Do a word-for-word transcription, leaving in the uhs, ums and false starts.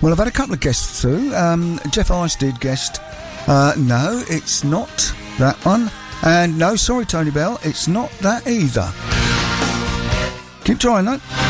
Well, I've had a couple of guests through. Um, Jeff Ice did guest. Uh, no, it's not that one. And no, sorry, Tony Bell, it's not that either. Keep trying, though.